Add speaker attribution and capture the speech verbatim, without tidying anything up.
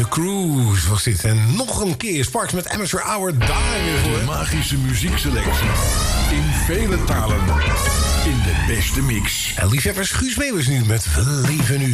Speaker 1: The Cruise was dit. En nog een keer Sparks met Amateur Hour. Daar weer voor.
Speaker 2: De magische muziekselectie. In vele talen. In de beste mix.
Speaker 1: En liefhebbers, Guus Meeuwis nu met We leven nu.